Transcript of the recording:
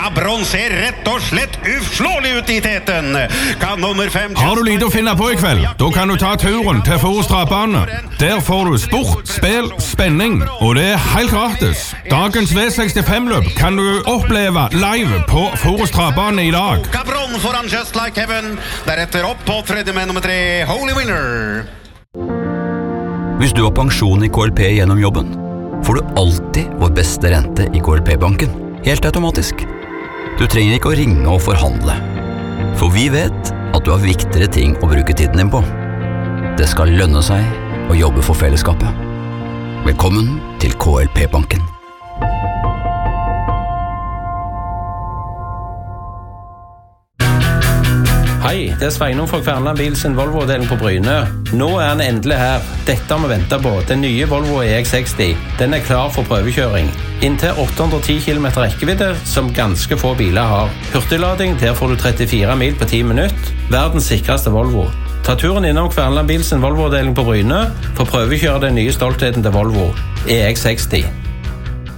Cabron ser rett og slett uslåelig ut i teten. Kan nummer 5... Har du lite å finne på i kveld? Da kan du ta turen til Forus Travbane. Der får du sport, spill, spenning, og det er helt gratis. Dagens V65-løp kan du oppleve live på Forus Travbane i dag. Cabron foran Just Like Heaven. Deretter opp på tredje med nummer 3, Holy Winner. Hvis du har pensjon i KLP gjennom jobben, får du alltid vår beste rente i KLP-banken. Helt automatisk. Du trenger ikke å ringe og forhandle. For vi vet at du har viktigere ting å bruke tiden din på. Det skal lønne seg å jobbe for fellesskapet. Velkommen til KLP-banken. Hei, det er Sveinung fra Kverneland Bil sin Volvo-avdeling på Bryne. Nå er den endelig her. Dette har vi ventet på. Den nye Volvo EX60. Den er klar for prøvekjøring. Inntil 810 km rekkevidde, som ganske få biler har. Hurtiglading, der får du 34 mil på 10 minutter. Verdens sikreste Volvo. Ta turen innom Kverneland Bil sin Volvo-avdeling på Bryne for å prøvekjøre den nye stoltheten til Volvo EX60.